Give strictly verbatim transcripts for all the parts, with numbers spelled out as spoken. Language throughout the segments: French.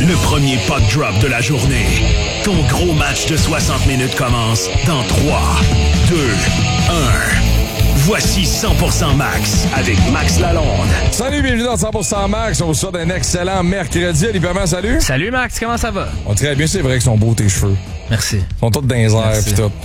Le premier puck drop de la journée. Ton gros match de soixante minutes commence dans trois, deux, un. Voici cent pour cent Max avec Max Lalonde. Salut, bienvenue dans cent pour cent Max. On vous souhaite un excellent mercredi. Ali Perman, salut. Salut Max, comment ça va? On très bien, c'est vrai qu'ils sont beaux tes cheveux. Merci. Ils sont tous dans les airs pis tout.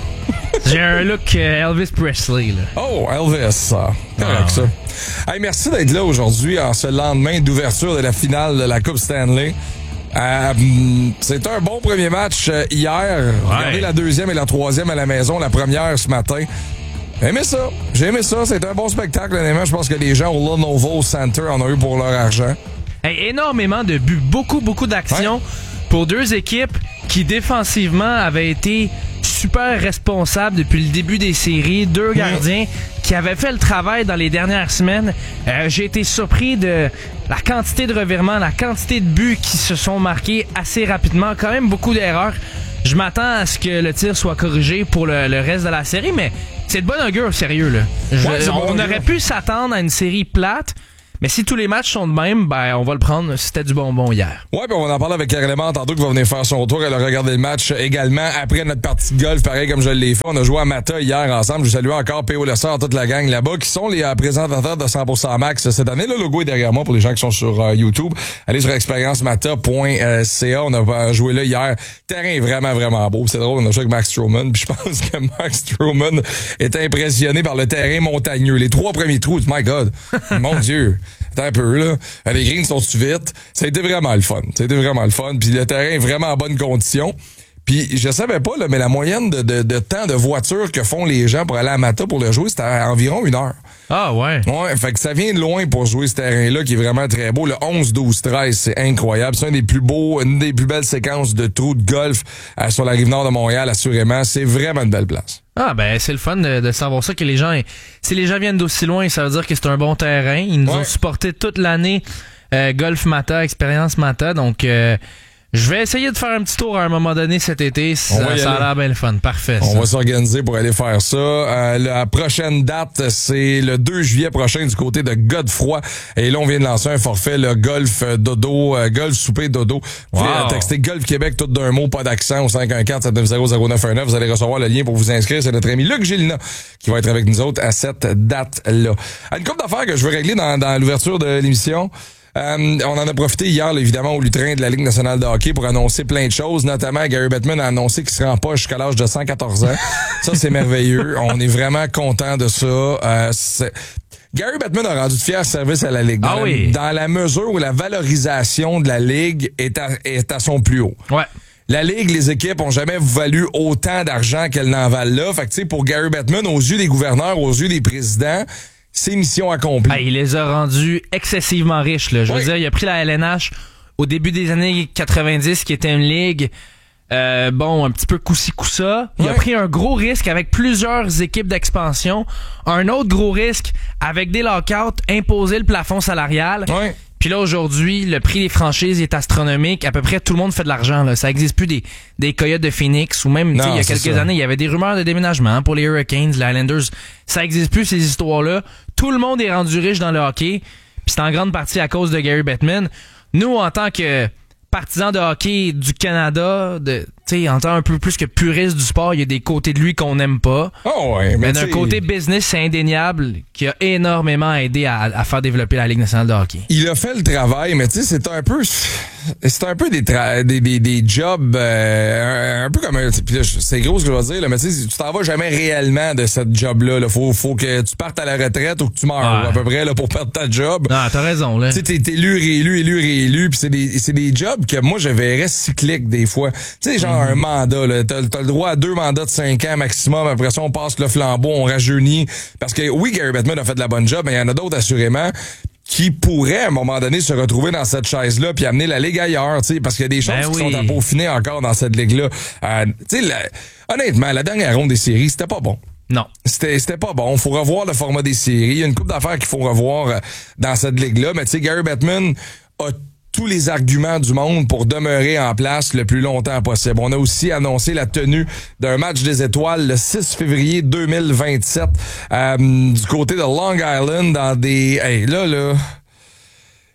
J'ai un look euh, Elvis Presley, là. Oh, Elvis, ça. Correct, ah, ça. Ouais. Hey, merci d'être là aujourd'hui en ce lendemain d'ouverture de la finale de la Coupe Stanley. Euh, c'est un bon premier match euh, hier. Ouais. Regardez la deuxième et la troisième à la maison, la première ce matin. J'ai aimé ça. J'ai aimé ça. C'était un bon spectacle, honnêtement. Je pense que les gens au Lenovo Center en ont eu pour leur argent. Hey, énormément de buts, beaucoup, beaucoup d'actions ouais. pour deux équipes qui, défensivement, avaient été super responsables depuis le début des séries. Deux gardiens mmh. qui avaient fait le travail dans les dernières semaines. Euh, j'ai été surpris de la quantité de revirements, la quantité de buts qui se sont marqués assez rapidement. Quand même beaucoup d'erreurs. Je m'attends à ce que le tir soit corrigé pour le, le reste de la série, mais c'est de bon augure, sérieux, là. Je, ouais, on, on aurait pu s'attendre à une série plate, mais si tous les matchs sont de même, ben on va le prendre. C'était du bonbon hier. Ouais, ben on va en parler avec Caroline tantôt qui va venir faire son tour. Elle a regardé le match également après notre partie de golf, pareil comme je l'ai fait. On a joué à Mata hier ensemble. Je salue encore P O Lessard, toute la gang là-bas, qui sont les euh, présentateurs de cent pour cent Max cette année. Le logo est derrière moi pour les gens qui sont sur euh, YouTube. Allez sur expérience mata point c a. On a euh, joué là hier. Le terrain est vraiment, vraiment beau. C'est drôle, on a joué avec Max Stroman. Puis je pense que Max Stroman était impressionné par le terrain montagneux. Les trois premiers trous, my God, mon Dieu. Attends un peu, là. Les greens sont-tu vite? Ça a été vraiment le fun. Ça a été vraiment le fun. Puis le terrain est vraiment en bonne condition. Puis je savais pas, là, mais la moyenne de, de, de temps de voiture que font les gens pour aller à Mata pour le jouer, c'était à environ une heure. Ah ouais? Ouais, fait que ça vient de loin pour jouer ce terrain-là qui est vraiment très beau. Le onze, douze, treize, c'est incroyable. C'est un des plus beaux, une des plus belles séquences de trous de golf euh, sur la rive nord de Montréal, assurément. C'est vraiment une belle place. Ah ben c'est le fun de, de savoir ça, que les gens, si les gens viennent d'aussi loin, ça veut dire que c'est un bon terrain. Ils nous ouais. ont supporté toute l'année euh, Golf Mata, Expérience Mata, donc euh, je vais essayer de faire un petit tour à un moment donné cet été. Ça, ça a l'air bien le fun. Parfait. On ça. va s'organiser pour aller faire ça. Euh, la prochaine date, c'est le deux juillet prochain du côté de Godefroy. Et là, on vient de lancer un forfait, le Golf Dodo, euh, Golf Souper Dodo. Vous pouvez wow. texter Golf Québec, tout d'un mot, pas d'accent, au cinq un quatre sept neuf zéro zéro neuf un neuf. Vous allez recevoir le lien pour vous inscrire. C'est notre ami Luc Gélina qui va être avec nous autres à cette date-là. Une couple d'affaires que je veux régler dans, dans l'ouverture de l'émission. Euh, on en a profité hier, là, évidemment, au lutrin de la Ligue nationale de hockey pour annoncer plein de choses. Notamment, Gary Bettman a annoncé qu'il se rend pas jusqu'à l'âge de cent quatorze ans. Ça, c'est merveilleux. On est vraiment content de ça. Euh, c'est... Gary Bettman a rendu de fiers services à la Ligue. Dans, ah la, oui. dans la mesure où la valorisation de la Ligue est à, est à son plus haut. Ouais. La Ligue, les équipes ont jamais valu autant d'argent qu'elles n'en valent là. Fait que, tu sais, pour Gary Bettman, aux yeux des gouverneurs, aux yeux des présidents, c'est mission accomplie. Ah, il les a rendus excessivement riches, là. Je oui. veux dire, il a pris la L N H au début des années quatre-vingt-dix, qui était une ligue, euh, bon, un petit peu coup-ci, coup-ça. Il oui. a pris un gros risque avec plusieurs équipes d'expansion. Un autre gros risque avec des lockouts, imposer le plafond salarial. Oui. Puis là, aujourd'hui, le prix des franchises est astronomique. À peu près tout le monde fait de l'argent, là. Ça existe plus des, des Coyotes de Phoenix ou même, tu sais, il y a quelques ça. années, il y avait des rumeurs de déménagement pour les Hurricanes, les Islanders. Ça existe plus, ces histoires-là. Tout le monde est rendu riche dans le hockey. Puis c'est en grande partie à cause de Gary Bettman. Nous, en tant que partisans de hockey du Canada, de, tu sais, en tant un peu plus que puriste du sport, il y a des côtés de lui qu'on n'aime pas. Oh ouais, mais, mais d'un côté business, c'est indéniable, qui a énormément aidé à, à faire développer la Ligue nationale de hockey. Il a fait le travail, mais tu sais, c'est un peu, c'est un peu des tra- des, des, des jobs, euh, un, un peu comme, puis là, c'est gros ce que je vais dire, là, mais tu sais, tu t'en vas jamais réellement de cette job-là. Là. Faut, faut que tu partes à la retraite ou que tu meurs, ouais. à peu près, là, pour perdre ta job. Non, t'as raison, là. Tu sais, t'es, t'es élu, réélu, élu, réélu, puis c'est des, c'est des jobs que moi, je verrais cycliques des fois. Tu sais, genre mm-hmm. un mandat, là. T'as, t'as le droit à deux mandats de cinq ans maximum. Après ça, on passe le flambeau, on rajeunit. Parce que oui, Gary Bettman a fait de la bonne job, mais il y en a d'autres, assurément, qui pourraient, à un moment donné, se retrouver dans cette chaise-là puis amener la Ligue ailleurs, tu sais, parce qu'il y a des choses ben qui oui. sont à peaufiner encore dans cette Ligue-là. Euh, tu sais, honnêtement, la dernière ronde des séries, c'était pas bon. Non. C'était, c'était pas bon. Faut revoir le format des séries. Il y a une couple d'affaires qu'il faut revoir euh, dans cette Ligue-là. Mais tu sais, Gary Bettman a tous les arguments du monde pour demeurer en place le plus longtemps possible. On a aussi annoncé la tenue d'un match des étoiles le six février deux mille vingt-sept euh, du côté de Long Island dans des... Hey, là, là...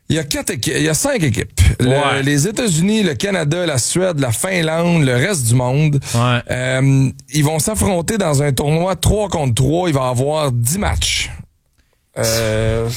Il y a quatre équipes, il y a cinq équipes. Le, Ouais. Les États-Unis, le Canada, la Suède, la Finlande, le reste du monde. Ouais. Euh, ils vont s'affronter dans un tournoi trois contre trois. Il va y avoir dix matchs. Euh,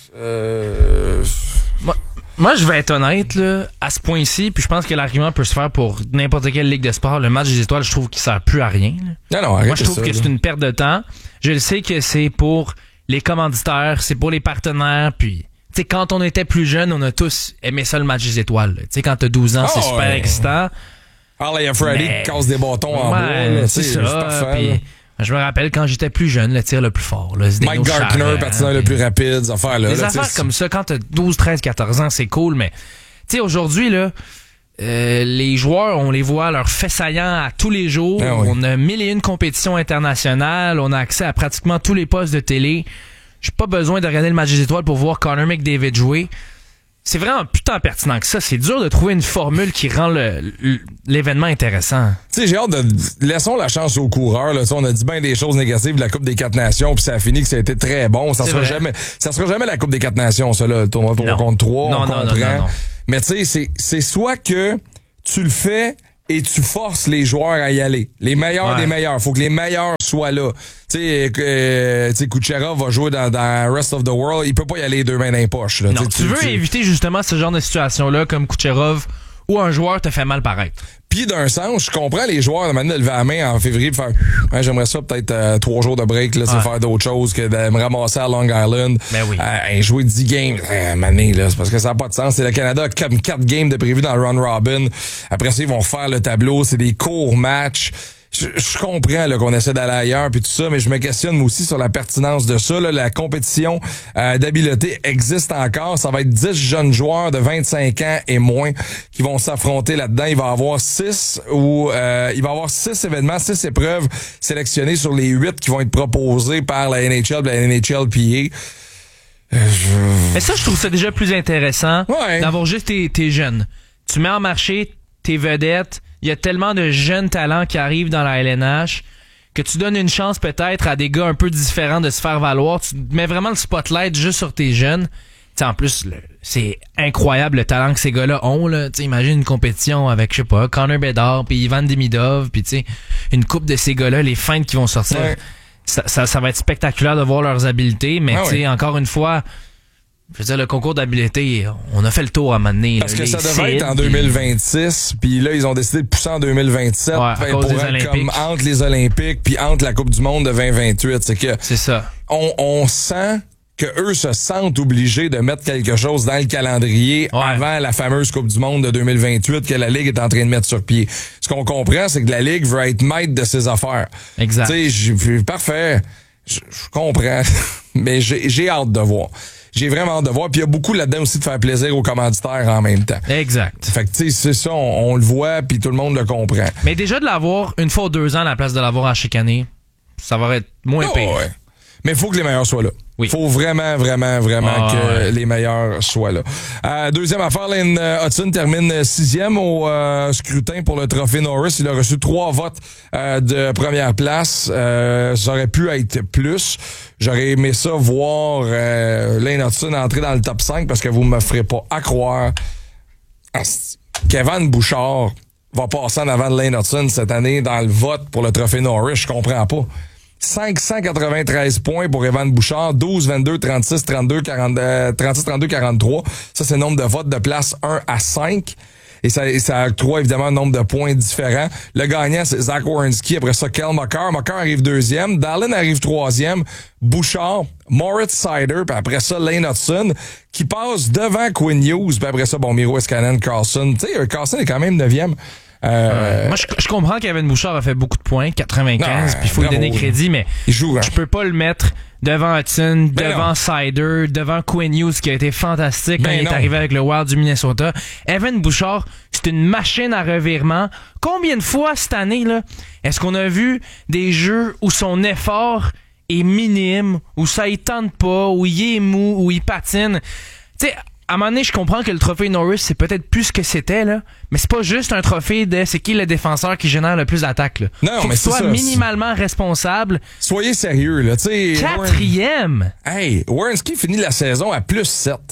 euh, Moi, moi, je vais être honnête, là, à ce point-ci, puis je pense que l'argument peut se faire pour n'importe quelle ligue de sport. Le match des étoiles, je trouve qu'il sert plus à rien. Là. Non, non, arrête Moi, je trouve ça, que là. c'est une perte de temps. Je le sais que c'est pour les commanditaires, c'est pour les partenaires, puis... Tu sais, quand on était plus jeune, on a tous aimé ça, le match des étoiles. Tu sais, quand t'as douze ans, Oh, c'est super ouais. excitant. Harley et Freddy Mais- qui casse des bâtons en Ouais, bois. Là, c'est tu sais, ça. parfait, Puis, là. je me rappelle quand j'étais plus jeune, le tir le plus fort. Là, Mike Gartner, patineur le plus rapide, ces affaires-là. Des là, affaires tu sais, comme ça, quand t'as douze, treize, quatorze ans, c'est cool, mais tu sais, aujourd'hui, là, euh, les joueurs, on les voit leurs faits saillants à tous les jours. Ah oui. On a mille et une compétitions internationales. On a accès à pratiquement tous les postes de télé. J'ai pas besoin de regarder le match des étoiles pour voir Connor McDavid jouer. C'est vraiment putain pertinent que ça. C'est dur de trouver une formule qui rend le- le- l'événement intéressant. Tu sais, j'ai hâte de... Laissons la chance aux coureurs. Là. Tu sais, on a dit bien des choses négatives de la Coupe des quatre Nations, puis ça a fini que ça a été très bon. Ça C'est sera vrai. jamais ça sera jamais la Coupe des quatre Nations, ça, là, le tournoi trois Non. contre trois, Non, on non, non, comprend. non, non. Mais tu sais, c'est, c'est soit que tu le fais et tu forces les joueurs à y aller. Les meilleurs Ouais. des meilleurs. Faut que les meilleurs soient là. Tu sais, euh, tu sais, Kucherov va jouer dans, dans Rest of the World. Il peut pas y aller deux mains dans les poches. Là. Non, sais, tu veux éviter justement ce genre de situation-là, comme Kucherov, où un joueur te fait mal paraître. Puis d'un sens, je comprends les joueurs de maintenant de lever la main en février pour faire ouais, j'aimerais ça peut-être euh, trois jours de break là, c'est Ouais. faire d'autres choses que de me ramasser à Long Island. Ben oui. Euh, jouer dix games, euh, mané, là, c'est parce que ça n'a pas de sens. C'est le Canada a comme quatre games de prévu dans le Run Robin. Après ça, ils vont faire le tableau, c'est des courts matchs. Je, je comprends là, qu'on essaie d'aller ailleurs puis tout ça, mais je me questionne moi aussi sur la pertinence de ça. Là. La compétition euh, d'habileté existe encore. Ça va être dix jeunes joueurs de vingt-cinq ans et moins qui vont s'affronter là-dedans. Il va y avoir six ou euh, il va y avoir six événements, six épreuves sélectionnées sur les huit qui vont être proposées par la N H L, la N H L P A. Euh, je... Mais ça, je trouve ça déjà plus intéressant Ouais. d'avoir juste tes, tes jeunes. Tu mets en marché tes vedettes. Il y a tellement de jeunes talents qui arrivent dans la L N H que tu donnes une chance peut-être à des gars un peu différents de se faire valoir. Tu mets vraiment le spotlight juste sur tes jeunes. T'sais, en plus, le- c'est incroyable le talent que ces gars-là ont. Là. T'sais, imagine une compétition avec, je sais pas, Connor Bedard, puis Ivan Demidov, puis tu sais, une coupe de ces gars-là, les feintes qui vont sortir. Ouais. Ça, ça, ça va être spectaculaire de voir leurs habiletés, mais Ah tu sais, oui. encore une fois, je veux dire, le concours d'habileté, on a fait le tour à un moment donné. Parce là, que les ça devait être en seeds, deux mille puis- vingt-six, puis là, ils ont décidé de pousser en deux mille vingt-sept Ouais, à fait, cause pour des être Olympiques. comme entre les Olympiques puis entre la Coupe du Monde de vingt vingt-huit. C'est que C'est ça. on, on sent que eux se sentent obligés de mettre quelque chose dans le calendrier Ouais. avant la fameuse Coupe du Monde de deux mille vingt-huit que la Ligue est en train de mettre sur pied. Ce qu'on comprend, c'est que la Ligue veut être maître de ses affaires. Exact. Tu sais, j'ai- parfait. Je je comprends. Mais j'ai j'ai hâte de voir. J'ai vraiment hâte de voir. Puis il y a beaucoup là-dedans aussi de faire plaisir aux commanditaires en même temps. Exact. Fait que, tu sais, c'est ça, on, on le voit, puis tout le monde le comprend. Mais déjà de l'avoir une fois ou deux ans à la place de l'avoir à chaque année, ça va être moins Oh, pire. ouais. Mais il faut que les meilleurs soient là. Oui. Faut vraiment, vraiment, vraiment Ah, que ouais. les meilleurs soient là. Euh, deuxième affaire, Lane euh, Hudson termine sixième au euh, scrutin pour le trophée Norris. Il a reçu trois votes euh, de première place. Euh, ça aurait pu être plus. J'aurais aimé ça voir euh, Lane Hudson entrer dans le top cinq parce que vous me ferez pas à croire Asti, qu'Evan Bouchard va passer en avant de Lane Hudson cette année dans le vote pour le trophée Norris. Je comprends pas. cinq cent quatre-vingt-treize points pour Evan Bouchard, douze, vingt-deux, trente-six, trente-deux, quarante, euh, trente-six, trente-deux, quarante-trois. Ça, c'est le nombre de votes de place un à cinq. Et ça, et ça octroie évidemment un nombre de points différents. Le gagnant, c'est Zach Werenski. Après ça, Kel McCarr. McCarr arrive deuxième. Dallin arrive troisième. Bouchard, Moritz Seider. Puis après ça, Lane Hudson, qui passe devant Quinn Hughes. Puis après ça, bon, Miro Escanen, Carlson. Tu sais, Carlson est quand même neuvième. Euh, Moi, je, je comprends qu'Evan Bouchard a fait beaucoup de points, quatre-vingt-quinze, Non, puis il faut lui bravo. donner crédit, mais il joue, hein. je peux pas le mettre devant Hudson, Ben devant non. Sider, devant Quinn Hughes, qui a été fantastique quand Ben il est non. arrivé avec le Wild du Minnesota. Evan Bouchard, c'est une machine à revirement. Combien de fois cette année, là, est-ce qu'on a vu des jeux où son effort est minime, où ça y tente pas, où il est mou, où il patine? Tu sais, à un moment donné, je comprends que le trophée Norris, c'est peut-être plus ce que c'était, là. Mais c'est pas juste un trophée de c'est qui le défenseur qui génère le plus d'attaques, là. Non, Faut mais qu'il c'est soit ça, minimalement responsable. Soyez sérieux, là. Tu sais, Warren- Quatrième! Hey, Werenski finit la saison à plus sept.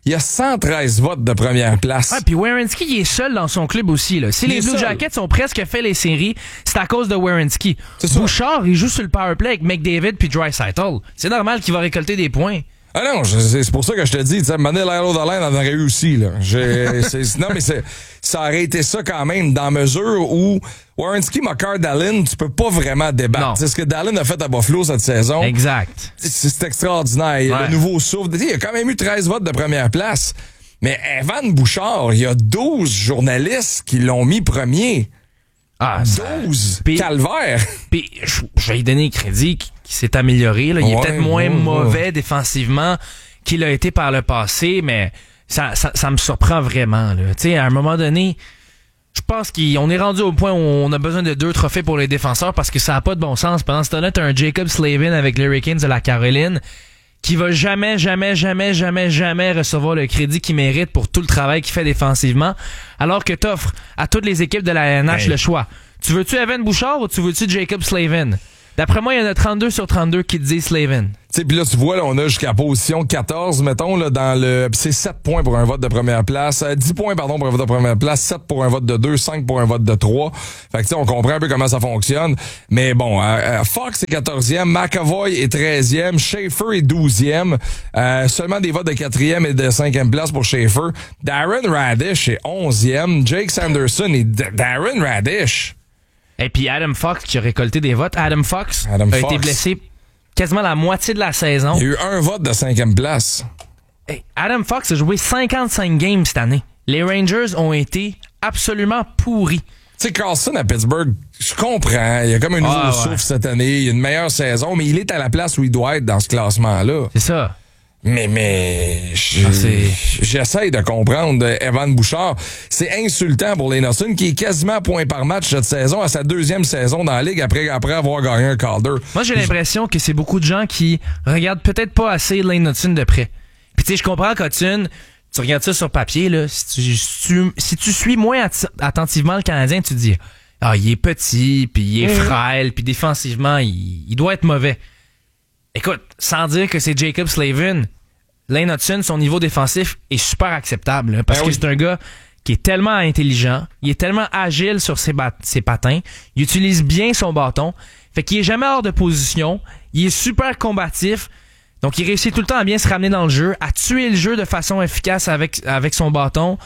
il y a cent treize votes de première place. Ah, puis Werenski, il est seul dans son club aussi. Là. Si Il les est Blue seul. Jackets ont presque fait les séries, c'est à cause de Werenski. Bouchard, il joue sur le powerplay avec McDavid puis Draisaitl. C'est normal qu'il va récolter des points. Ah non, je- c'est c'est pour ça que je te dis, tu sais, Mané Lyle O'Donnell en aurait eu aussi, là. J'ai- c'est- non, mais c'est, ça aurait été ça quand même, dans mesure où Werenski, Makar, Dallin, tu peux pas vraiment Non. débattre. C'est ce que Dallin a fait à Buffalo cette saison. Exact. C'est, c'est extraordinaire. Ouais. Le nouveau souffle. Tu sais, il y a quand même eu treize votes de première place. Mais Evan Bouchard, il y a douze journalistes qui l'ont mis premier. Ah, ça- douze! Puis- Calvaire! Puis je je vais lui donner crédit qu'il qu'il s'est amélioré. Là. Il est Ouais, peut-être moins ouais, mauvais défensivement qu'il a été par le passé, mais ça, ça, ça me surprend vraiment. Là. Tu sais, à un moment donné, je pense qu'on est rendu au point où on a besoin de deux trophées pour les défenseurs parce que ça n'a pas de bon sens. Pendant ce temps-là, tu as un Jacob Slavin avec les Hurricanes de la Caroline qui va jamais, jamais, jamais, jamais, jamais recevoir le crédit qu'il mérite pour tout le travail qu'il fait défensivement, alors que t'offres à toutes les équipes de la N H Hey. le choix. Tu veux-tu Evan Bouchard ou tu veux-tu Jacob Slavin? D'après moi, il y en a trente-deux sur trente-deux qui te disent Slavin. Tu sais, puis là, tu vois, là, on a jusqu'à position quatorze, mettons, là, dans le... Pis c'est sept points pour un vote de première place. Euh, dix points, pardon, pour un vote de première place. sept pour un vote de deux. cinq pour un vote de trois. Fait que, tu sais, on comprend un peu comment ça fonctionne. Mais bon, euh, euh, Fox est quatorzième. McAvoy est treizième. Schaefer est douzième. Euh, seulement des votes de quatrième et de cinquième place pour Schaefer. Darren Radish est onzième. Jake Sanderson est D- Darren Radish. Et puis Adam Fox qui a récolté des votes. Adam Fox Adam a Fox. été blessé quasiment la moitié de la saison. Il y a eu un vote de cinquième place. Hey, Adam Fox a joué cinquante-cinq games cette année. Les Rangers ont été absolument pourris. Tu sais, Carlson à Pittsburgh, je comprends. Il y a comme un nouveau Ah, ouais. souffle cette année. Il y a une meilleure saison, mais il est à la place où il doit être dans ce classement-là. C'est ça. Mais, mais, je- Ah, c'est- j'essaie de comprendre euh, Evan Bouchard. C'est insultant pour les Nelson qui est quasiment à point par match cette saison, à sa deuxième saison dans la Ligue après, après avoir gagné un Calder. Moi, j'ai l'impression que c'est beaucoup de gens qui regardent peut-être pas assez Lane Hutton de près. Puis tu sais, je comprends qu'Hutton, tu regardes ça sur papier, là, si tu, si tu, si tu suis moins atti- attentivement le Canadien, tu te dis, ah, il est petit, puis il est frêle, puis défensivement, il, il doit être mauvais. Écoute, sans dire que c'est Jacob Slavin, Lane Hutton, son niveau défensif est super acceptable, là, parce Ben que oui. c'est un gars qui est tellement intelligent, il est tellement agile sur ses, bat- ses patins, il utilise bien son bâton, fait qu'il est jamais hors de position, il est super combatif, donc il réussit tout le temps à bien se ramener dans le jeu, à tuer le jeu de façon efficace avec, avec son bâton.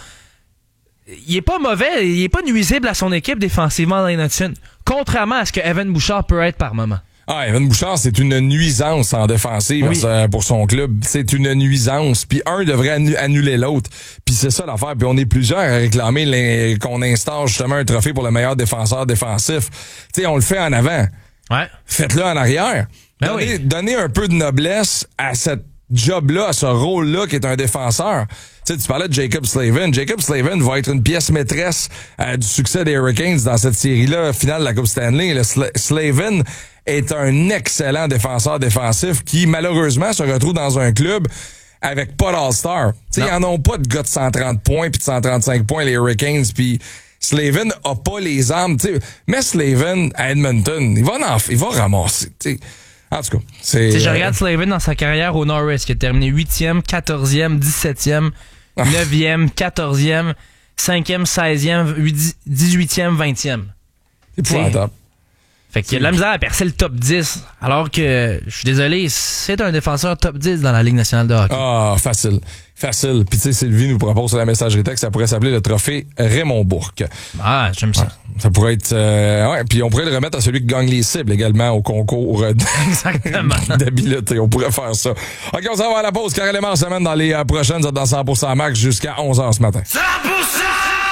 Il est pas mauvais, il est pas nuisible à son équipe défensivement, Lane Hutton, contrairement à ce que Evan Bouchard peut être par moment. Ah, Evan Bouchard, c'est une nuisance en défensive Oui. euh, pour son club. C'est une nuisance. Puis un devrait annu- annuler l'autre. Puis c'est ça l'affaire. Puis on est plusieurs à réclamer les- qu'on instaure justement un trophée pour le meilleur défenseur défensif. Tu sais, on le fait en avant. Ouais. Faites-le en arrière. Ben donnez, oui. donnez un peu de noblesse à cette job-là, à ce rôle-là qui est un défenseur. Tu sais, tu parlais de Jacob Slavin. Jacob Slavin va être une pièce maîtresse euh, du succès des Hurricanes dans cette série-là, finale de la Coupe Stanley. Le Sla- Slavin est un excellent défenseur défensif qui, malheureusement, se retrouve dans un club avec pas d'All-Star. Tu sais, ils en ont pas de gars de cent trente points puis de cent trente-cinq points, les Hurricanes, puis Slavin a pas les armes. Tu sais, mais Slavin à Edmonton, il va en, il va ramasser. Tu sais. En tout cas, c'est... Si je euh, regarde Slavin dans sa carrière au Norris, qui a terminé huitième, quatorzième, dix-septième, Ah. neuvième, quatorzième, cinquième, seizième, dix-huitième, vingtième. c'est épouvantable. Fait qu'il y a de la misère à percer le top dix, alors que, je suis désolé, c'est un défenseur top dix dans la Ligue nationale de hockey. Ah, facile. Facile. Puis tu sais, Sylvie nous propose sur la messagerie texte, ça pourrait s'appeler le trophée Raymond Bourque. Ah, j'aime ça. Ça pourrait être... Euh, ouais, puis on pourrait le remettre à celui qui gagne les cibles également au concours euh, Exactement. d'habileté. On pourrait faire ça. OK, on s'en va à la pause. Carrément en semaine dans les euh, prochaines, dans cent pour cent max jusqu'à onze heures ce matin. cent pour cent!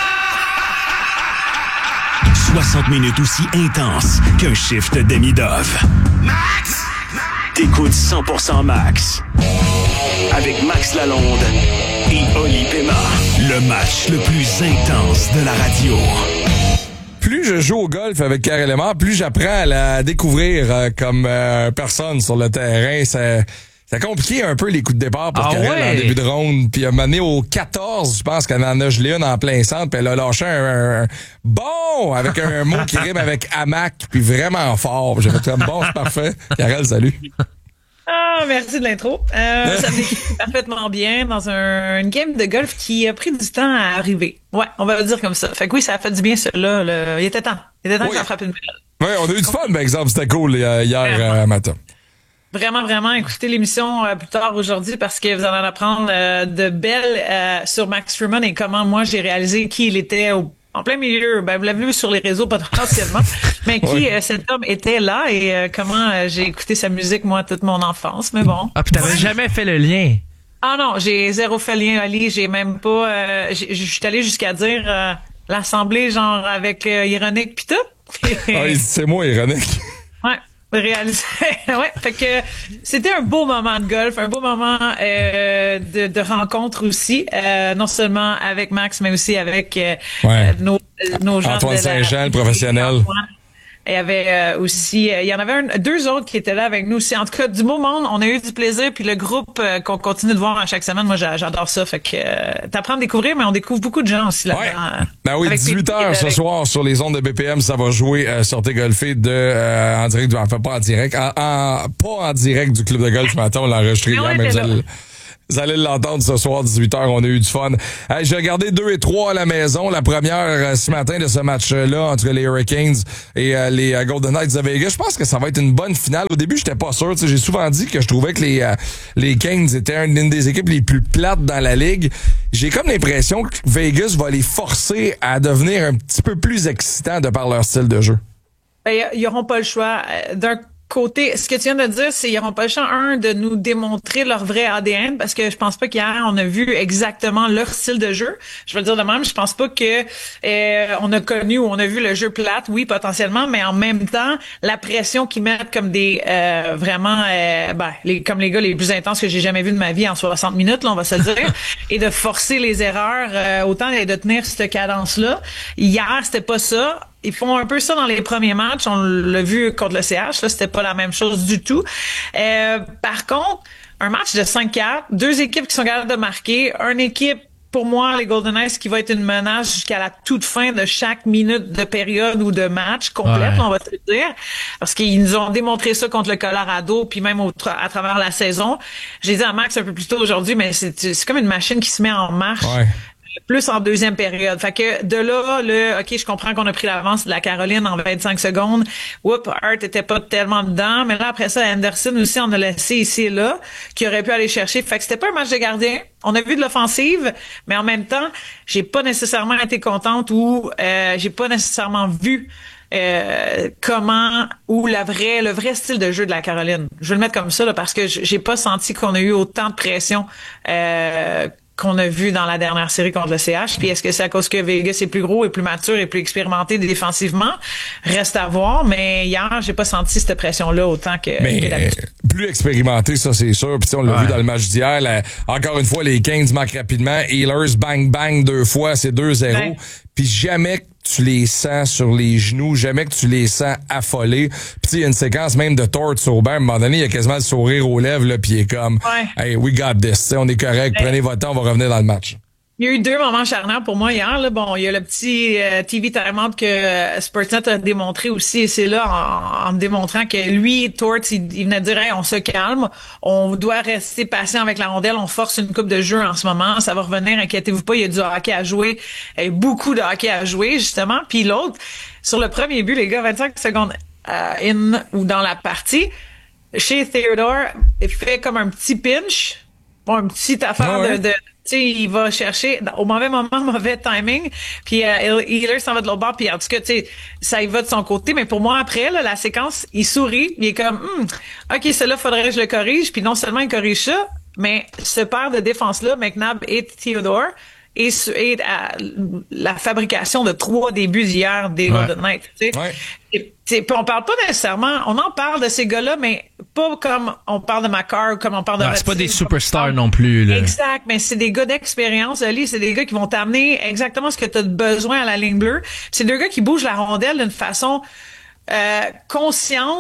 soixante minutes aussi intenses qu'un shift demi-dove. Max! T'écoutes cent pour cent Max. Avec Max Lalonde et Oli Pema. Le match le plus intense de la radio. Plus je joue au golf avec Pierre Élément, plus j'apprends à la découvrir euh, comme euh, personne sur le terrain. Ça, ça a compliqué un peu les coups de départ pour Ah Karel ouais? en début de ronde. Puis à un moment donné, au quatorze, je pense qu'elle en a gelé une en plein centre. Puis elle a lâché un, un bon avec un mot qui rime avec hamac, puis vraiment fort. J'ai fait comme bon, c'est parfait. Karel, salut. Ah, merci de l'intro. Euh, ça me décrit parfaitement bien dans un, une game de golf qui a pris du temps à arriver. Ouais, on va le dire comme ça. Fait que oui, ça a fait du bien, cela. Le... Il était temps. Il était temps oui. que ça frappe une balle. Oui, on a eu du fun, par exemple. C'était cool hier euh, matin. Vraiment, vraiment, écoutez l'émission euh, plus tard aujourd'hui parce que vous allez en apprendre euh, de belles euh, sur Max Freeman et comment moi j'ai réalisé qui il était au, en plein milieu. Ben, vous l'avez vu sur les réseaux potentiellement, mais qui oui. euh, cet homme était là et euh, comment euh, j'ai écouté sa musique moi toute mon enfance. Mais bon. Ah, puis t'avais ouais. jamais fait le lien. Ah non, j'ai zéro fait le lien, Ali. J'ai même pas. Euh, je suis allé jusqu'à dire euh, l'assemblée genre avec euh, Ironique pis tout. Ah, c'est moi Ironique. Ouais. Réalisé. Ouais, fait que c'était un beau moment de golf, un beau moment euh, de, de rencontre aussi, euh, non seulement avec Max, mais aussi avec euh, ouais. nos, nos gens. Antoine de Saint-Jean, le professionnel. Il y avait euh, aussi, euh, il y en avait un, deux autres qui étaient là avec nous aussi. En tout cas, du beau monde, on a eu du plaisir. Puis le groupe euh, qu'on continue de voir à chaque semaine, moi j'adore ça. Fait que euh, t'apprends à découvrir, mais on découvre beaucoup de gens aussi là-dedans. Ouais. Ben oui, dix-huit heures ce soir sur les ondes de B P M, ça va jouer euh, sur T'es golfé de euh, en direct, enfin pas en direct, en, en, pas en direct du club de golf matin, on l'a enregistré hier, mais vous allez, vous allez l'entendre ce soir, dix-huit heures, on a eu du fun. Hey, j'ai regardé deux et trois à la maison. La première euh, ce matin de ce match-là entre les Hurricanes et euh, les euh, Golden Knights de Vegas. Je pense que ça va être une bonne finale. Au début, j'étais pas sûr. J'ai souvent dit que je trouvais que les euh, les Canes étaient une des équipes les plus plates dans la ligue. J'ai comme l'impression que Vegas va les forcer à devenir un petit peu plus excitants de par leur style de jeu. Ben, ils n'auront pas le choix. D'un côté, ce que tu viens de dire, c'est qu'ils n'auront pas le choix, un, de nous démontrer leur vrai A D N, parce que je pense pas qu'hier, on a vu exactement leur style de jeu. Je vais le dire de même, je pense pas que euh, on a connu ou on a vu le jeu plate, oui, potentiellement, mais en même temps, la pression qu'ils mettent comme des euh, vraiment euh, ben, les, comme les gars les plus intenses que j'ai jamais vus de ma vie en soixante minutes, là, on va se le dire, et de forcer les erreurs, euh, autant de tenir cette cadence-là. Hier, c'était pas ça. Ils font un peu ça dans les premiers matchs. On l'a vu contre le C H. Là, c'était pas la même chose du tout. Euh, par contre, un match de cinq quatre, deux équipes qui sont capables de marquer, une équipe, pour moi, les Golden Knights, qui va être une menace jusqu'à la toute fin de chaque minute de période ou de match complète, ouais. on va te le dire. Parce qu'ils nous ont démontré ça contre le Colorado, puis même au tra- à travers la saison. J'ai dit à Max un peu plus tôt aujourd'hui, mais c'est, c'est comme une machine qui se met en marche. Ouais. Plus en deuxième période. Fait que de là, le OK, je comprends qu'on a pris l'avance de la Caroline en vingt-cinq secondes. Whoop, Hart était pas tellement dedans. Mais là, après ça, Anderson aussi, on a laissé ici et là, qui aurait pu aller chercher. Fait que c'était pas un match de gardien. On a vu de l'offensive, mais en même temps, j'ai pas nécessairement été contente ou euh, j'ai pas nécessairement vu Euh, comment ou la vraie le vrai style de jeu de la Caroline. Je vais le mettre comme ça là, parce que j'ai pas senti qu'on a eu autant de pression euh, qu'on a vu dans la dernière série contre le C H. Puis est-ce que c'est à cause que Vegas est plus gros et plus mature et plus expérimenté défensivement? Reste à voir, mais hier, j'ai pas senti cette pression-là autant que, mais, que d'habitude. Plus expérimenté, ça c'est sûr. Puis on l'a ouais. vu dans le match d'hier. Là, encore une fois, les Canes marquent rapidement. Healers, bang, bang, deux fois, c'est deux zéro. Ouais. Puis jamais que tu les sens sur les genoux, jamais que tu les sens affolés. Puis il y a une séquence même de Torts au banc. À un moment donné, il y a quasiment le sourire aux lèvres, là, puis il est comme ouais. « Hey, we got this. » T'sais, on est correct, ouais. Prenez votre temps, on va revenir dans le match. Il y a eu deux moments charnières pour moi hier. Là. Bon, il y a le petit euh, T V timeout que euh, Sportsnet a démontré aussi, et c'est là en, en me démontrant que lui, Torts, il, il venait de dire hey, on se calme, on doit rester patient avec la rondelle, on force une coupe de jeu en ce moment, ça va revenir, inquiétez-vous pas, il y a du hockey à jouer, et beaucoup de hockey à jouer justement. Puis l'autre, sur le premier but, les gars, vingt-cinq secondes euh, in ou dans la partie, chez Theodore, il fait comme un petit pinch, bon, un petit affaire ouais. de, de tu sais, il va chercher au mauvais moment, mauvais timing, puis euh, Healer s'en va de l'autre bord, puis en tout cas, tu sais, ça y va de son côté, mais pour moi, après, là, la séquence, il sourit, il est comme, hm, OK, celle-là, faudrait que je le corrige, puis non seulement il corrige ça, mais ce paire de défense-là, McNabb et Theodore, et, et à, la fabrication de trois débuts d'hier des ouais. Golden Knights, tu sais. Ouais. Et, on parle pas nécessairement, on en parle de ces gars-là, mais pas comme on parle de Makar ou comme on parle de... Non, c'est pas des superstars non plus. Là. Exact, mais c'est des gars d'expérience, Ali, c'est des gars qui vont t'amener exactement ce que tu as besoin à la ligne bleue. C'est deux gars qui bougent la rondelle d'une façon euh, consciente,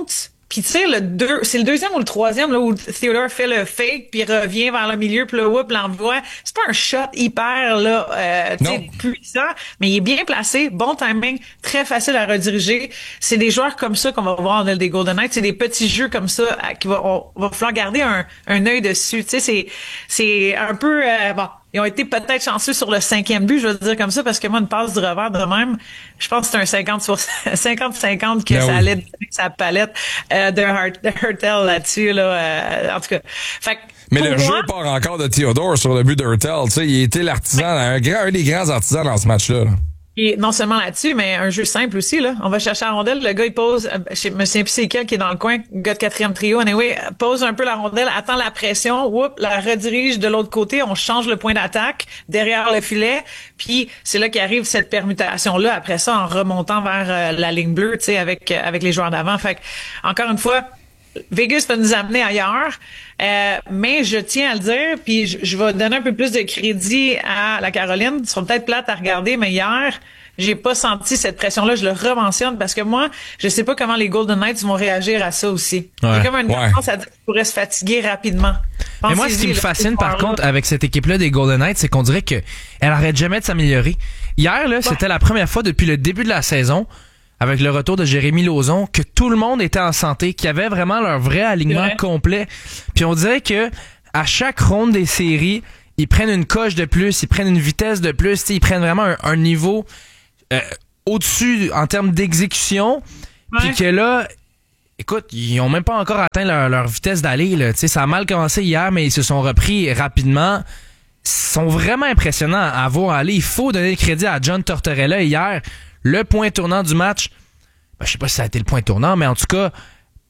Puis tu sais, le deux, c'est le deuxième ou le troisième là où Theodore fait le fake puis revient vers le milieu puis le whoop l'envoie. C'est pas un shot hyper là, euh, tu sais, puissant, mais il est bien placé, bon timing, très facile à rediriger. C'est des joueurs comme ça qu'on va voir dans des Golden Knights. C'est des petits jeux comme ça qui va, on, on va falloir garder un, un œil dessus. Tu sais, c'est, c'est un peu euh, bon. Ils ont été peut-être chanceux sur le cinquième but, je veux dire comme ça, parce que moi, une passe du revers de même, je pense que c'est un cinquante cinquante cinquante que ben ça oui. allait donner sa palette euh, de, Hurt, de Hurtel là-dessus, là. Euh, en tout cas. Fait que, mais le moi, jeu part encore de Theodore sur le but de Hurtel. Tu sais, il était l'artisan, un, grand, un des grands artisans dans ce match-là. Là. Et non seulement là-dessus, mais un jeu simple aussi, là. On va chercher la rondelle. Le gars, il pose, je me souviens plus c'est quel qui est dans le coin, le gars de quatrième trio, anyway, pose un peu la rondelle, attend la pression, whoop, la redirige de l'autre côté, on change le point d'attaque derrière le filet, puis c'est là qu'arrive cette permutation-là, après ça, en remontant vers euh, la ligne bleue, tu sais, avec, euh, avec les joueurs d'avant. Fait que, encore une fois, Vegas va nous amener ailleurs, euh, mais je tiens à le dire, puis je, je vais donner un peu plus de crédit à la Caroline. Ils sont peut-être plates à regarder, mais hier, j'ai pas senti cette pression-là. Je le rementionne parce que moi, je sais pas comment les Golden Knights vont réagir à ça aussi. Ouais, c'est comme une ouais. tendance à dire qu'ils pourraient se fatiguer rapidement. Mais moi, ce qui me fascine, par contre, avec cette équipe-là des Golden Knights, c'est qu'on dirait que elle arrête jamais de s'améliorer. Hier, là, ouais. c'était la première fois depuis le début de la saison, avec le retour de Jérémy Lauzon, que tout le monde était en santé, qu'il y avait vraiment leur vrai alignement vrai. complet. Puis on dirait que à chaque ronde des séries, ils prennent une coche de plus, ils prennent une vitesse de plus, ils prennent vraiment un, un niveau euh, au-dessus en termes d'exécution. Ouais. Puis que là, écoute, ils ont même pas encore atteint leur, leur vitesse d'aller. Là. Ça a mal commencé hier, mais ils se sont repris rapidement. Ils sont vraiment impressionnants à voir aller. Il faut donner le crédit à John Tortorella hier. Le point tournant du match, ben, je sais pas si ça a été le point tournant, mais en tout cas,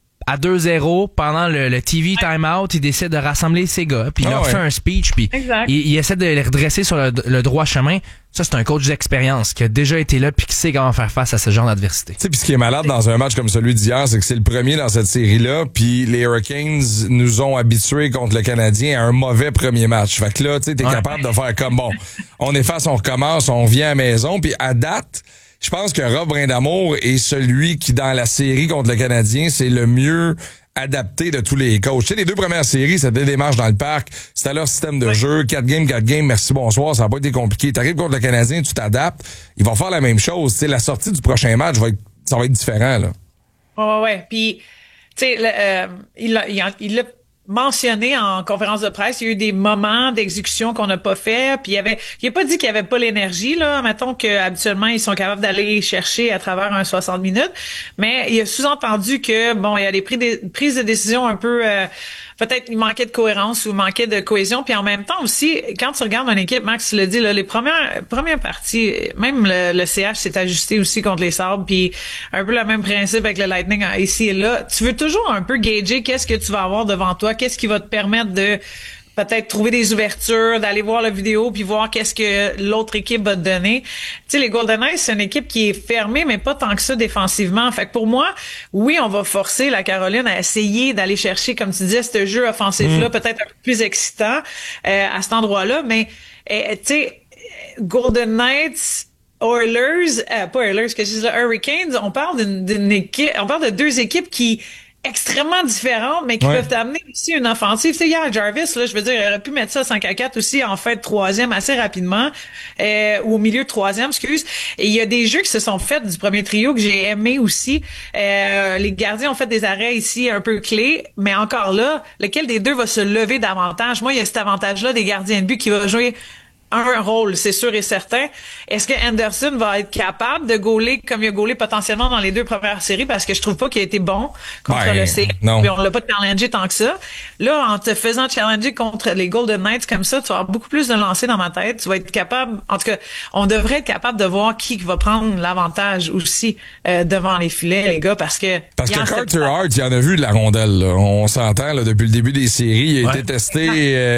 à deux zéro, pendant le, le T V timeout, il décide de rassembler ses gars, puis il oh leur ouais. fait un speech, puis il, il essaie de les redresser sur le, le droit chemin. Ça, c'est un coach d'expérience qui a déjà été là puis qui sait comment faire face à ce genre d'adversité. Tu sais, puis ce qui est malade dans un match comme celui d'hier, c'est que c'est le premier dans cette série-là, puis les Hurricanes nous ont habitués contre le Canadien à un mauvais premier match. Fait que là, tu sais, t'es ouais. capable de faire comme, bon, on efface, on recommence, on vient à la maison, puis à date, je pense que Rob Brindamour est celui qui, dans la série contre le Canadien, c'est le mieux adapté de tous les coachs. Tu sais, les deux premières séries, c'était des matchs dans le parc, c'était leur système de jeu, quatre games, quatre games, merci, bonsoir, ça n'a pas été compliqué. T'arrives contre le Canadien, tu t'adaptes, ils vont faire la même chose. Tu sais, la sortie du prochain match va être, ça va être différent, là. Ouais, ouais, puis, tu sais, euh, il l'a, il l'a mentionné en conférence de presse, il y a eu des moments d'exécution qu'on n'a pas fait, puis il y avait, il a pas dit qu'il y avait pas l'énergie, là, mettons que habituellement ils sont capables d'aller chercher à travers un soixante minutes, mais il a sous-entendu que, bon, il y a des prises de décision un peu, euh, peut-être il manquait de cohérence ou manquait de cohésion, puis en même temps aussi, quand tu regardes une équipe, Max le dit, là, les premières premières parties, même le, le C H s'est ajusté aussi contre les Sabres, puis un peu le même principe avec le Lightning ici et là. Tu veux toujours un peu gager qu'est-ce que tu vas avoir devant toi, qu'est-ce qui va te permettre de peut-être trouver des ouvertures, d'aller voir la vidéo puis voir qu'est-ce que l'autre équipe va te donner. Tu sais, les Golden Knights, c'est une équipe qui est fermée, mais pas tant que ça défensivement. Fait que pour moi, oui, on va forcer la Caroline à essayer d'aller chercher, comme tu disais, ce jeu offensif-là, mmh. peut-être un peu plus excitant euh, à cet endroit-là. Mais, euh, tu sais, Golden Knights, Oilers, euh, pas Oilers, que je dis là, Hurricanes, on parle d'une, d'une équipe, on parle de deux équipes qui extrêmement différentes, mais qui ouais. peuvent amener aussi une offensive. Tu sais, hier, Jarvis, là, je veux dire, il aurait pu mettre ça cinq à quatre aussi en fait troisième assez rapidement, euh, ou au milieu de troisième, excuse. Et il y a des jeux qui se sont faits du premier trio que j'ai aimé aussi. Euh, les gardiens ont fait des arrêts ici un peu clés, mais encore là, lequel des deux va se lever davantage? Moi, il y a cet avantage-là des gardiens de but qui va jouer un rôle, c'est sûr et certain. Est-ce que Anderson va être capable de gauler comme il a gaulé potentiellement dans les deux premières séries? Parce que je trouve pas qu'il a été bon contre ouais, le C. Non. Puis on l'a pas challengé tant que ça. Là, en te faisant challenger contre les Golden Knights comme ça, tu vas avoir beaucoup plus de lancers dans ma tête. Tu vas être capable, en tout cas, on devrait être capable de voir qui va prendre l'avantage aussi euh, devant les filets, les gars, parce que... Parce que Carter Hart, il en a vu de la rondelle, là. On s'entend, là, depuis le début des séries. Il a ouais. été testé...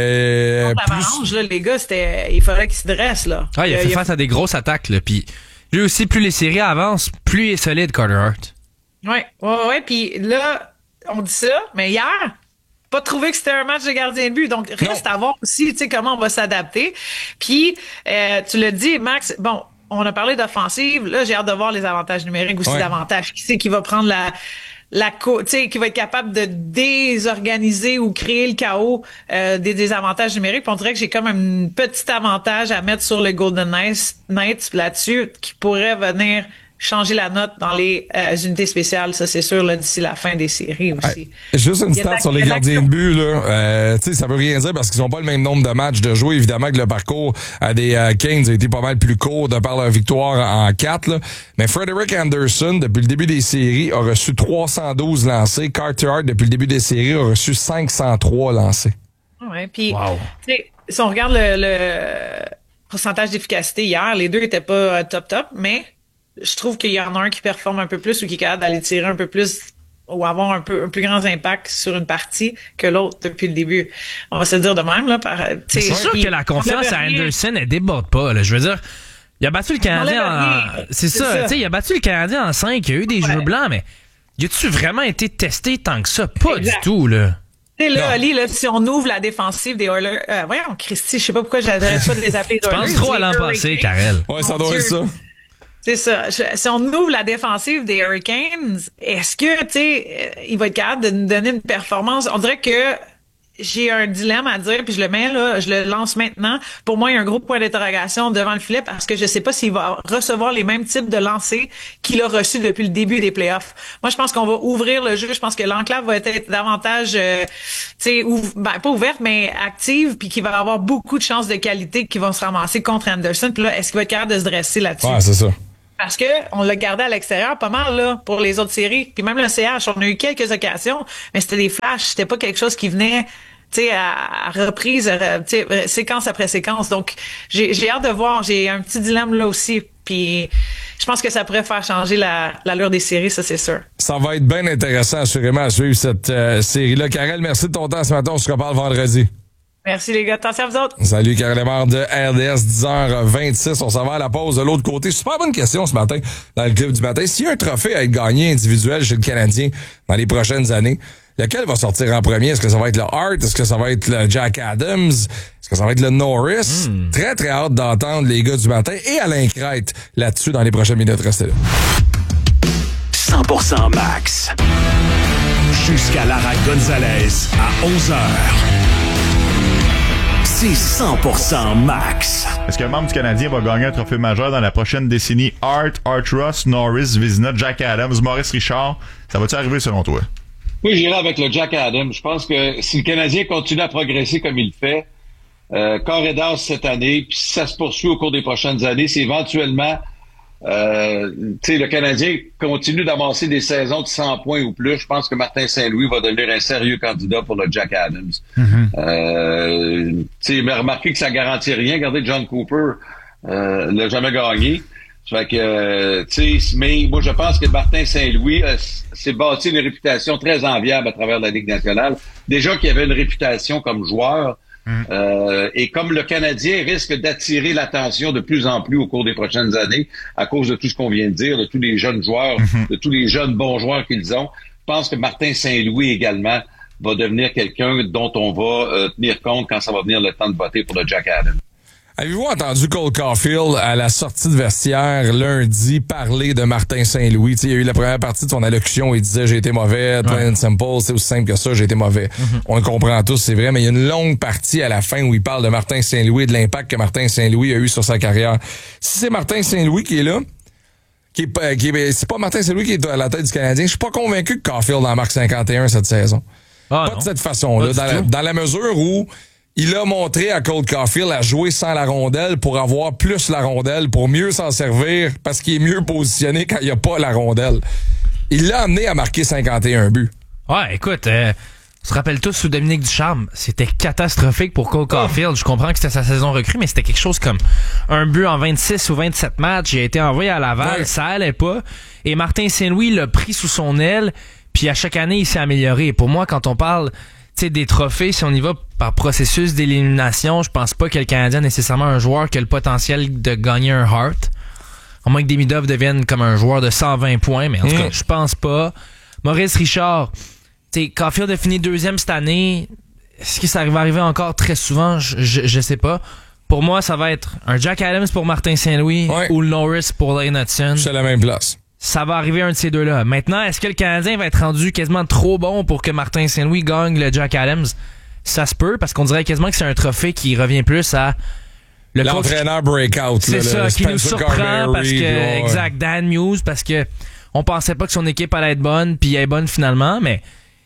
Euh, plus... là, les gars, c'était... Il fallait qu'il se dresse, là. Ah, il a euh, fait il face a... à des grosses attaques, là. Puis lui aussi, plus les séries avancent, plus il est solide, Carter Hart. Ouais, ouais, ouais. Puis là, on dit ça, mais hier, pas trouvé que c'était un match de gardien de but. Donc, reste non. à voir aussi, tu sais, comment on va s'adapter. Puis, euh, tu l'as dit, Max, bon, on a parlé d'offensive. Là, j'ai hâte de voir les avantages numériques aussi ouais. davantage. Qui c'est qui va prendre la... la co- tu sais, qui va être capable de désorganiser ou créer le chaos euh, des désavantages numériques. Puis on dirait que j'ai comme un petit avantage à mettre sur le Golden Knights, Knights là-dessus qui pourrait venir changer la note dans les euh, unités spéciales, ça c'est sûr, là, d'ici la fin des séries aussi. Ouais. Juste une stat sur les gardiens de but, là. Euh, tu sais, ça veut rien dire parce qu'ils n'ont pas le même nombre de matchs de jouer. Évidemment que le parcours à des euh, Canes a été pas mal plus court de par leur victoire en quatre, là. Mais Frederik Anderson, depuis le début des séries, a reçu trois cent douze lancés. Carter Hart, depuis le début des séries, a reçu cinq cent trois lancés. Ouais, puis, wow. tu sais, si on regarde le, le pourcentage d'efficacité hier, les deux étaient pas top top, mais je trouve qu'il y en a un qui performe un peu plus ou qui est capable d'aller tirer un peu plus ou avoir un peu un plus grand impact sur une partie que l'autre depuis le début. On va se le dire de même, là. Par, c'est sûr que la confiance à Anderson, elle déborde pas, là. Je veux dire, il a battu le Canadien en... C'est, c'est ça, tu sais, il a battu le Canadien en cinq, il y a eu des ouais. jeux blancs, mais y a-tu vraiment été testé tant que ça? Pas exact. Du tout, là. Tu sais, là, Ali, là, si on ouvre la défensive des Oilers... Euh, voyons, Christy, je sais pas pourquoi j'adresse pas de les appeler les Oilers. Je pense trop à l'an passé, Karel. Ouais, ça doit être ça. C'est ça. Je, si on ouvre la défensive des Hurricanes, est-ce que, tu sais, il va être capable de nous donner une performance? On dirait que j'ai un dilemme à dire, puis je le mets là, je le lance maintenant. Pour moi, il y a un gros point d'interrogation devant le filet parce que je sais pas s'il va recevoir les mêmes types de lancers qu'il a reçus depuis le début des playoffs. Moi, je pense qu'on va ouvrir le jeu. Je pense que l'enclave va être davantage, euh, tu sais, ouv- ben, pas ouverte, mais active, puis qu'il va avoir beaucoup de chances de qualité qui vont se ramasser contre Anderson. Puis là, est-ce qu'il va être capable de se dresser là-dessus? Ouais, c'est ça. Parce que on l'a gardé à l'extérieur pas mal là pour les autres séries. Puis même le C H, on a eu quelques occasions, mais c'était des flashs, c'était pas quelque chose qui venait, tu sais, à, à reprise, tu sais, séquence après séquence. Donc j'ai, j'ai hâte de voir. J'ai un petit dilemme là aussi. Puis je pense que ça pourrait faire changer la, l'allure des séries, ça c'est sûr. Ça va être bien intéressant assurément à suivre cette euh, série-là. Karel, merci de ton temps ce matin. On se reparle vendredi. Merci les gars, attention à vous autres. Salut Karel Lemar de R D S, dix heures vingt-six. On s'en va à la pause de l'autre côté. Super bonne question ce matin dans le club du matin. S'il y a un trophée à être gagné individuel chez le Canadien dans les prochaines années, lequel va sortir en premier? Est-ce que ça va être le Hart? Est-ce que ça va être le Jack Adams? Est-ce que ça va être le Norris? Mm. Très, très hâte d'entendre les gars du matin et Alain Crête là-dessus dans les prochaines minutes. Restez là. cent pour cent Max. Jusqu'à Lara Gonzalez à onze heures. C'est cent pour cent Max. Est-ce qu'un membre du Canadien va gagner un trophée majeur dans la prochaine décennie? Hart, Art Ross, Norris, Vizina, Jack Adams, Maurice Richard. Ça va-tu arriver selon toi? Oui, j'irai avec le Jack Adams. Je pense que si le Canadien continue à progresser comme il le fait, euh, corps et d'as cette année, puis si ça se poursuit au cours des prochaines années, c'est éventuellement... Euh, tu sais, le Canadien continue d'amasser des saisons de cent points ou plus. Je pense que Martin Saint-Louis va devenir un sérieux candidat pour le Jack Adams. Mm-hmm. Euh, tu sais, mais remarquez que ça garantit rien. Regardez, John Cooper euh, l'a jamais gagné. Fait que, euh, tu sais, mais moi je pense que Martin Saint-Louis euh, s'est bâti une réputation très enviable à travers la Ligue nationale. Déjà qu'il avait une réputation comme joueur. Euh, et comme le Canadien risque d'attirer l'attention de plus en plus au cours des prochaines années à cause de tout ce qu'on vient de dire, de tous les jeunes joueurs, mm-hmm. de tous les jeunes bons joueurs qu'ils ont, je pense que Martin Saint-Louis également va devenir quelqu'un dont on va euh, tenir compte quand ça va venir le temps de voter pour le Jack Adams. Avez-vous entendu Cole Caulfield à la sortie de vestiaire lundi parler de Martin Saint-Louis? T'sais, il y a eu la première partie de son allocution, il disait « j'ai été mauvais, plain and simple, c'est aussi simple que ça, j'ai été mauvais mm-hmm. ». On le comprend tous, c'est vrai, mais il y a une longue partie à la fin où il parle de Martin Saint-Louis et de l'impact que Martin Saint-Louis a eu sur sa carrière. Si c'est Martin Saint-Louis qui est là, qui est, qui est, c'est pas Martin Saint-Louis qui est à la tête du Canadien, je suis pas convaincu que Caulfield en marque cinquante et un cette saison. Ah, pas non. de cette façon-là, dans la, dans la mesure où il a montré à Cole Caulfield à jouer sans la rondelle pour avoir plus la rondelle, pour mieux s'en servir, parce qu'il est mieux positionné quand il n'y a pas la rondelle. Il l'a amené à marquer cinquante et un buts. Ouais, écoute, euh, on se rappelle tous sous Dominique Ducharme, c'était catastrophique pour Cole Caulfield. Je comprends que c'était sa saison recrue, mais c'était quelque chose comme un but en vingt-six ou vingt-sept matchs. Il a été envoyé à Laval, ouais. Ça allait pas. Et Martin Saint-Louis l'a pris sous son aile, puis à chaque année, il s'est amélioré. Et pour moi, quand on parle... T'sais, des trophées, si on y va par processus d'élimination, je pense pas que le Canadien a nécessairement un joueur qui a le potentiel de gagner un Hart. À moins que Demidov devienne comme un joueur de cent vingt points, mais en tout mmh. cas, je pense pas. Maurice Richard, t'sais, Caulfield a fini deuxième cette année. Est-ce que ça va arriver encore très souvent? Je, je, je sais pas. Pour moi, ça va être un Jack Adams pour Martin Saint-Louis ouais. ou le Norris pour Lane Hudson. C'est la même place. ça va arriver un de ces deux-là. Maintenant, est-ce que le Canadien va être rendu quasiment trop bon pour que Martin Saint-Louis gagne le Jack Adams? Ça se peut, parce qu'on dirait quasiment que c'est un trophée qui revient plus à le l'entraîneur coach... breakout. C'est là, ça, le qui nous surprend Carberry, parce que, ouais. exact, Dan Muse, parce que on pensait pas que son équipe allait être bonne, puis elle est bonne finalement, mais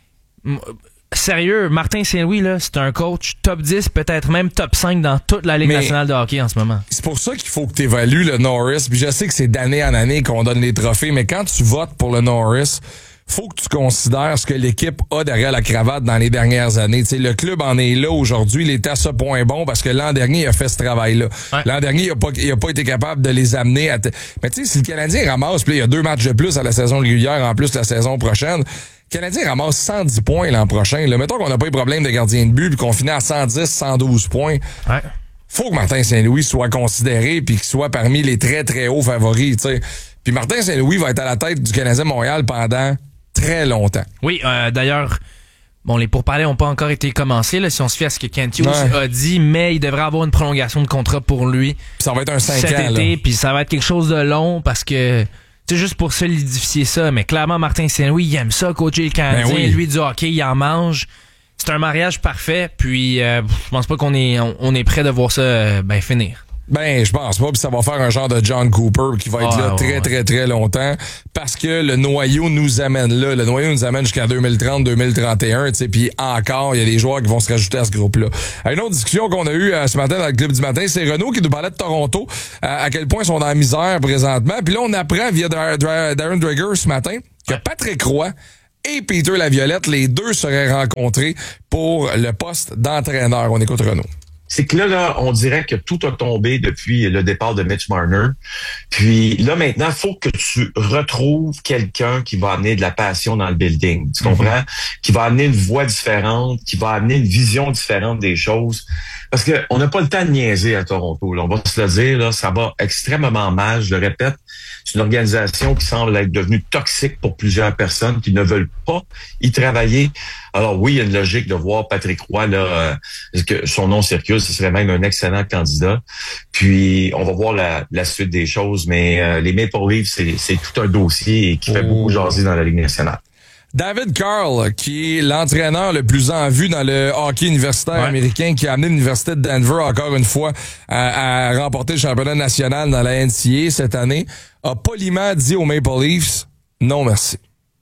sérieux, Martin Saint-Louis, là, c'est un coach top dix, peut-être même top cinq dans toute la Ligue mais nationale de hockey en ce moment. C'est pour ça qu'il faut que tu évalues le Norris. Puis je sais que c'est d'année en année qu'on donne les trophées, mais quand tu votes pour le Norris, faut que tu considères ce que l'équipe a derrière la cravate dans les dernières années. T'sais, le club en est là aujourd'hui, il est à ce point bon parce que l'an dernier, il a fait ce travail-là. Ouais. L'an dernier, il a pas, il a pas été capable de les amener à... T- mais tu sais, si le Canadien ramasse, puis il y a deux matchs de plus à la saison régulière, en plus la saison prochaine... Le Canadien ramasse cent dix points l'an prochain. Là, mettons qu'on n'a pas eu de problème de gardien de but puis qu'on finit à cent dix, cent douze points. Ouais. Faut que Martin Saint-Louis soit considéré puis qu'il soit parmi les très, très hauts favoris. T'sais. Puis Martin Saint-Louis va être à la tête du Canadien Montréal pendant très longtemps. Oui, euh, d'ailleurs, bon, les pourparlers n'ont pas encore été commencés, là, si on se fie à ce que Kent Hughes ouais. a dit, mais il devrait avoir une prolongation de contrat pour lui. Puis ça va être un cinq cet ans. Été, puis ça va être quelque chose de long parce que... C'est juste pour solidifier ça, mais clairement, Martin Saint-Louis, il aime ça, coacher le Canadien. Ben oui. Lui, du hockey, il en mange. C'est un mariage parfait, puis euh, je pense pas qu'on est on, on est prêt de voir ça euh, ben finir. Ben, je pense pas, puis ça va faire un genre de John Cooper qui va être ah, là ouais, très, ouais. très, très longtemps, parce que le noyau nous amène là. Le noyau nous amène jusqu'à deux mille trente, deux mille trente et un, tu sais, puis encore, il y a des joueurs qui vont se rajouter à ce groupe-là. Une autre discussion qu'on a eue euh, ce matin dans le club du matin, c'est Renaud qui nous parlait de Toronto, euh, à quel point ils sont dans la misère présentement. Puis là, on apprend via Darren Dreger ce matin que Patrick Roy et Peter Laviolette, les deux seraient rencontrés pour le poste d'entraîneur. On écoute Renaud. C'est que là, là, on dirait que tout a tombé depuis le départ de Mitch Marner. Puis là, maintenant, il faut que tu retrouves quelqu'un qui va amener de la passion dans le building. Tu comprends? Mm-hmm. Qui va amener une voix différente, qui va amener une vision différente des choses. Parce que on n'a pas le temps de niaiser à Toronto. Là. On va se le dire, là, ça va extrêmement mal. Je le répète, c'est une organisation qui semble être devenue toxique pour plusieurs personnes qui ne veulent pas y travailler. Alors oui, il y a une logique de voir Patrick Roy, là, euh, que son nom circule, ce serait même un excellent candidat. Puis on va voir la, la suite des choses, mais euh, les Maple Leafs, c'est, c'est tout un dossier qui fait oh. beaucoup jaser dans la Ligue nationale. David Carl, qui est l'entraîneur le plus en vue dans le hockey universitaire ouais. américain, qui a amené l'Université de Denver, encore une fois, à, à remporter le championnat national dans la N C A A cette année, a poliment dit aux Maple Leafs, non merci.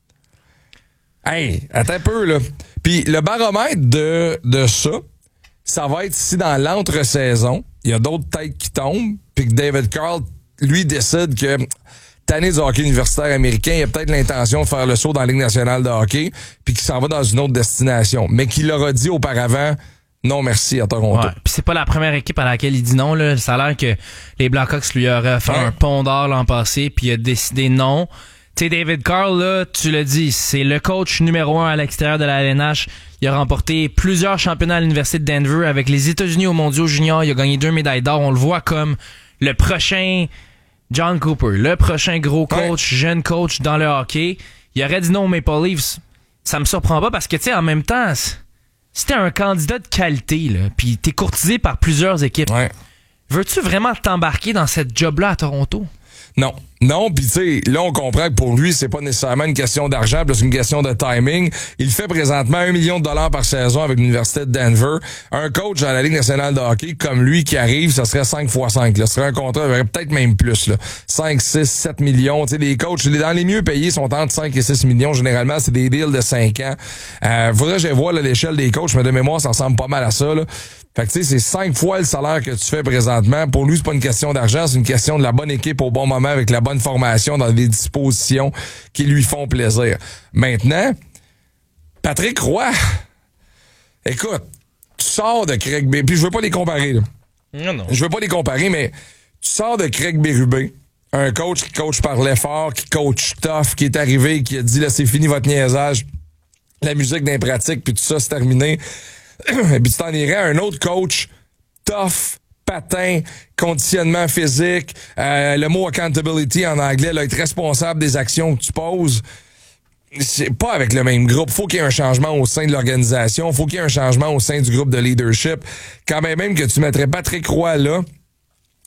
Hey, attends un peu, là. Puis le baromètre de, de ça, ça va être si dans l'entre-saison, il y a d'autres têtes qui tombent, puis que David Carl, lui, décide que... Tanné du hockey universitaire américain, il a peut-être l'intention de faire le saut dans la Ligue nationale de hockey, puis qu'il s'en va dans une autre destination. Mais qu'il l'aura dit auparavant, non merci à Toronto. Ouais, puis c'est pas la première équipe à laquelle il dit non. Là. Ça a l'air que les Blackhawks lui auraient fait ouais. un pont d'or l'an passé, puis il a décidé non. Tu sais, David Carl, là, tu l'as dit, c'est le coach numéro un à l'extérieur de la L N H. Il a remporté plusieurs championnats à l'Université de Denver avec les États-Unis aux mondiaux juniors. Il a gagné deux médailles d'or. On le voit comme le prochain... John Cooper, le prochain gros coach, ouais. jeune coach dans le hockey. Il aurait dit non aux Maple Leafs. Ça me surprend pas parce que, tu sais, en même temps, si t'es un candidat de qualité, là, pis t'es courtisé par plusieurs équipes, ouais. veux-tu vraiment t'embarquer dans cette job-là à Toronto? Non. Non, puis tu sais, là, on comprend que pour lui, c'est pas nécessairement une question d'argent, plus une question de timing. Il fait présentement un million de dollars par saison avec l'Université de Denver. Un coach dans la Ligue nationale de hockey comme lui qui arrive, ça serait cinq fois cinq. Là. Ce serait un contrat, peut-être même plus. Là. cinq, six, sept millions. Tu sais, les coachs, dans les mieux payés, sont entre cinq et six millions. Généralement, c'est des deals de cinq ans. Euh, faudrait que je vois là, l'échelle des coachs, mais de mémoire, ça ressemble pas mal à ça. Là. Fait que tu sais, c'est cinq fois le salaire que tu fais présentement. Pour lui, c'est pas une question d'argent, c'est une question de la bonne équipe au bon moment avec la bonne formation dans des dispositions qui lui font plaisir. Maintenant, Patrick Roy, écoute, tu sors de Craig Berube, puis je veux pas les comparer, là. Non, non. Je veux pas les comparer, mais tu sors de Craig Berube, un coach qui coach par l'effort, qui coach tough, qui est arrivé, qui a dit, là, c'est fini votre niaisage, la musique d'un pratique, puis tout ça, c'est terminé. Et puis tu t'en irais à un autre coach tough, patin, conditionnement physique, euh, le mot accountability en anglais, là, être responsable des actions que tu poses. C'est pas avec le même groupe. Faut qu'il y ait un changement au sein de l'organisation. Faut qu'il y ait un changement au sein du groupe de leadership. Quand même même que tu mettrais Patrick Roy là,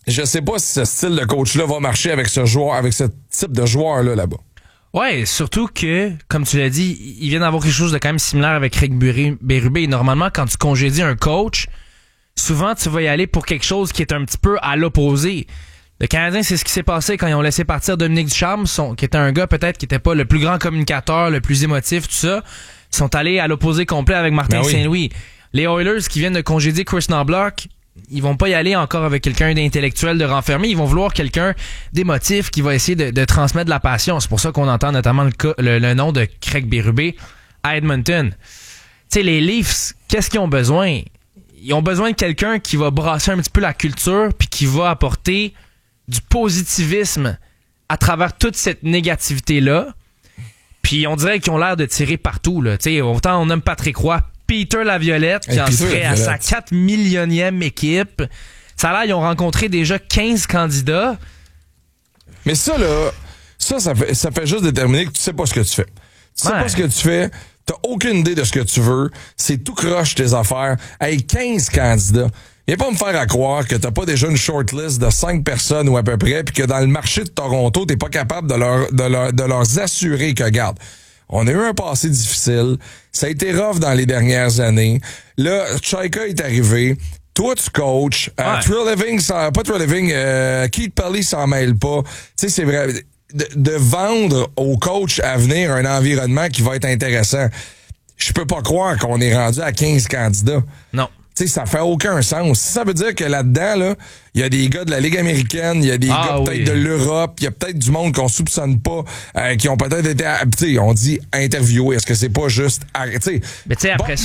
Je sais pas si ce style de coach-là va marcher avec ce joueur, avec ce type de joueur-là, là-bas. Ouais, surtout que, comme tu l'as dit, il vient d'avoir quelque chose de quand même similaire avec Craig Berube. Et normalement, quand tu congédies un coach, souvent, tu vas y aller pour quelque chose qui est un petit peu à l'opposé. Le Canadien, c'est ce qui s'est passé quand ils ont laissé partir Dominique Ducharme, son, qui était un gars peut-être qui était pas le plus grand communicateur, le plus émotif, tout ça. Ils sont allés à l'opposé complet avec Martin ben oui. Saint-Louis. Les Oilers qui viennent de congédier Chris Knoblauch, ils vont pas y aller encore avec quelqu'un d'intellectuel, de renfermé. Ils vont vouloir quelqu'un d'émotif qui va essayer de, de transmettre de la passion. C'est pour ça qu'on entend notamment le, cas, le, le nom de Craig Berube à Edmonton. Tu sais, les Leafs, qu'est-ce qu'ils ont besoin? Ils ont besoin de quelqu'un qui va brasser un petit peu la culture puis qui va apporter du positivisme à travers toute cette négativité-là. Puis on dirait qu'ils ont l'air de tirer partout, là. Tu sais, autant on aime Patrick Roy, Peter Laviolette, qui hey, en Peter serait Laviolette. À sa quatre millionième équipe. Ça a l'air, ils ont rencontré déjà quinze candidats. Mais ça, là, ça, ça fait, ça fait juste déterminer que tu sais pas ce que tu fais. Tu sais ouais. pas ce que tu fais, t'as aucune idée de ce que tu veux, c'est tout croche tes affaires. Hey, quinze candidats. Viens pas me faire à croire que t'as pas déjà une shortlist de cinq personnes ou à peu près, puis que dans le marché de Toronto, t'es pas capable de leur, de leur, de leur assurer que, regarde, on a eu un passé difficile, ça a été rough dans les dernières années. Là, Chaika est arrivé, toi tu coaches, ouais. euh, Treliving, pas Treliving, euh, Keith Pelly s'en mêle pas. Tu sais, c'est vrai, de, de vendre au coach à venir un environnement qui va être intéressant. Je peux pas croire qu'on est rendu à quinze candidats. Non. Tu sais, ça fait aucun sens. Ça veut dire que là-dedans, là, il y a des gars de la Ligue américaine, il y a des ah, gars peut-être oui. de l'Europe, il y a peut-être du monde qu'on soupçonne pas, euh, qui ont peut-être été, tu sais, on dit interviewés. Est-ce que c'est pas juste, tu sais. Mais tu sais, après bon,